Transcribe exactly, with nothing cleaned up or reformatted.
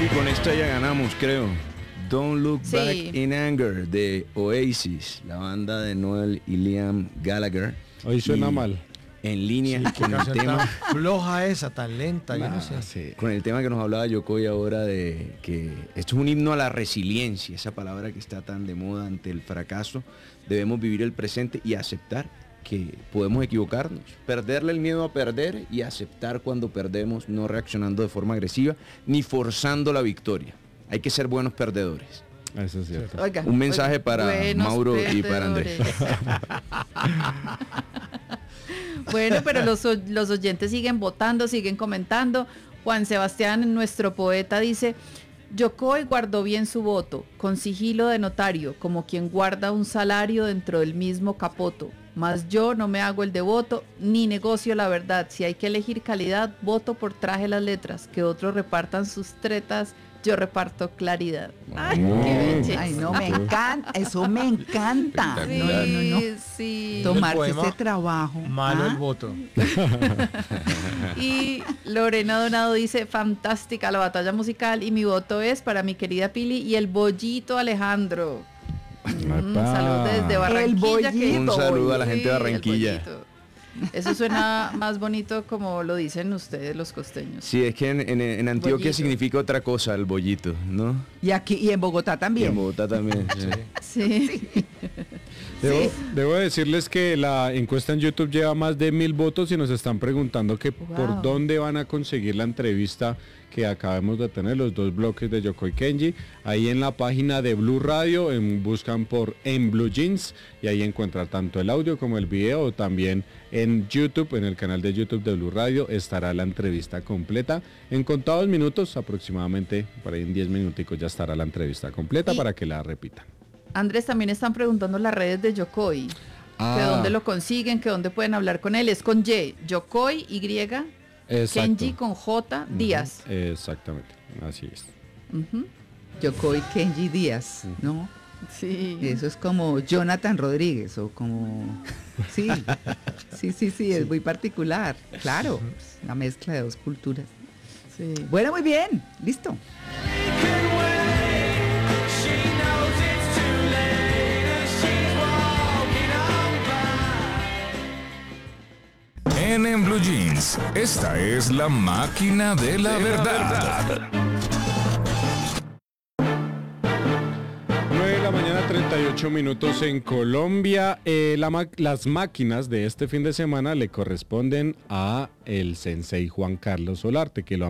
Y con esta ya ganamos, creo. Don't Look Sí. Back in Anger de Oasis, la banda de Noel y Liam Gallagher. Hoy suena Y mal. En línea Sí, qué con el canción tema. tan floja esa, tan lenta, yo no sé. Sí. Con el tema que nos hablaba Yokoi ahora de que esto es un himno a la resiliencia, esa palabra que está tan de moda ante el fracaso. Debemos vivir el presente y aceptar que podemos equivocarnos, perderle el miedo a perder y aceptar cuando perdemos, no reaccionando de forma agresiva ni forzando la victoria. Hay que ser buenos perdedores. Eso es cierto. Oiga, Un mensaje oiga, para buenos Mauro y para Andrés. perdedores. Bueno, pero los, o- los oyentes siguen votando, siguen comentando. Juan Sebastián, nuestro poeta, dice: Yokoi guardó bien su voto, con sigilo de notario, como quien guarda un salario dentro del mismo capoto. Mas yo no me hago el devoto, ni negocio la verdad. Si hay que elegir calidad, voto por traje las letras, que otros repartan sus tretas, yo reparto claridad. Ay, qué belleza. Ay, no, me encanta, eso me encanta. Sí, No, no, no, no. sí. Tomarse poema, ese trabajo. Malo ¿ah? el voto. Y Lorena Donado dice: fantástica la batalla musical y mi voto es para mi querida Pili y el bollito Alejandro. Mm, Epa. saludos desde Barranquilla. que- bollito, Un saludo a la Sí, gente de el Barranquilla. bollito. Eso suena más bonito como lo dicen ustedes los costeños. Sí, es que en, en- en Antioquia Bollito. significa otra cosa el bollito, ¿no? Y aquí, y en Bogotá Y en también. Bogotá también. sí. Sí. Debo, debo decirles que la encuesta en YouTube lleva más de mil votos y nos están preguntando que Wow. por dónde van a conseguir la entrevista que acabamos de tener, los dos bloques de Yokoi Kenji. Ahí en la página de Blue Radio, en, buscan por En Blue Jeans y ahí encuentran tanto el audio como el video. También en YouTube, en el canal de YouTube de Blue Radio, estará la entrevista completa. En contados minutos, aproximadamente, por ahí en diez minuticos ya estará la entrevista completa Y- para que la repitan. Andrés, también están preguntando las redes de Yokoi. Que Ah. dónde lo consiguen, que dónde pueden hablar con él. Es con Y, Yokoi, Y, Exacto. Kenji con J, Díaz. Exactamente, así es. Ujú. Yokoi Kenji Díaz, ¿no? Sí. Eso es como Jonathan Rodríguez o como... Sí, sí, sí, sí, es muy particular. Claro, la mezcla de dos culturas. Sí. Bueno, muy bien, listo. En En Blue Jeans, esta es la máquina de la verdad. nueve de la mañana, treinta y ocho minutos en Colombia. Eh, la ma- las máquinas de este fin de semana le corresponden a el sensei Juan Carlos Solarte, que lo